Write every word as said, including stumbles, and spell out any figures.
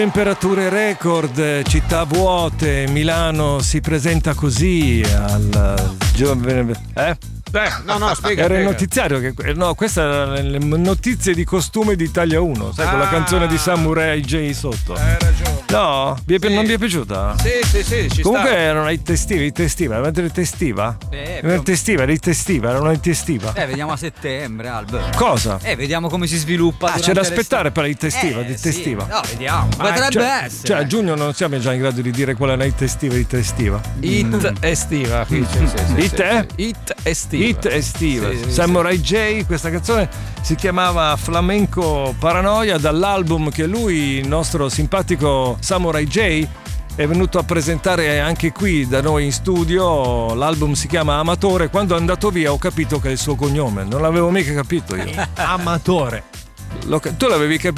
Temperature record, città vuote, Milano si presenta così al giovane. Eh? Eh, no, no, spiega. Era il spiega. notiziario che. No, questa erano le notizie di costume di Italia uno, sai, Ah. con la canzone di Samurai J sotto. Hai ragione. No, vi è, Sì. non vi è piaciuta? Sì, sì, sì, ci Comunque sta. erano i testiva, i testiva, avete le testiva? Eh, Non però- testiva, era i testiva, erano i testiva. eh, vediamo a settembre, Albo. Cosa? Eh, vediamo come si sviluppa. Ah, c'è durante da aspettare l'estate. per i testiva, Eh, di sì. testiva. No, vediamo. Potrebbe cioè, essere. Cioè, a giugno non siamo già in grado di dire qual è la hit estiva di testiva. Hit estiva. Sì, sì, sì, sì, Hit sì, è? sì. Hit estiva. Hit estiva. Sì, sì, Samurai J, questa canzone si chiamava Flamenco Paranoia, dall'album che lui, il nostro simpatico Samurai J, è venuto a presentare anche qui da noi in studio. L'album si chiama Amatore. Quando è andato via ho capito che è il suo cognome, non l'avevo mica capito io. Amatore. Lo- tu l'avevi capito?